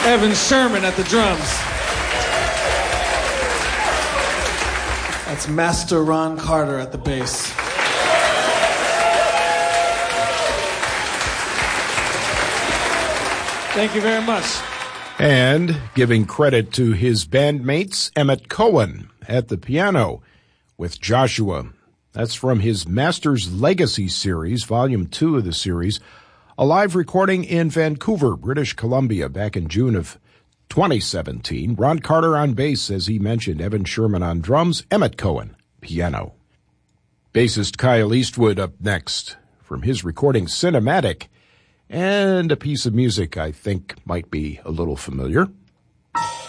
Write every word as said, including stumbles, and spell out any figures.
Evan Sherman at the drums. That's Master Ron Carter at the bass. Thank you very much. And giving credit to his bandmates, Emmett Cohen at the piano with Joshua. That's from his Masters Legacy series, volume two of the series, a live recording in Vancouver, British Columbia, back in June of twenty seventeen. Ron Carter on bass, as he mentioned, Evan Sherman on drums, Emmett Cohen, piano. Bassist Kyle Eastwood up next from his recording Cinematic, and a piece of music I think might be a little familiar.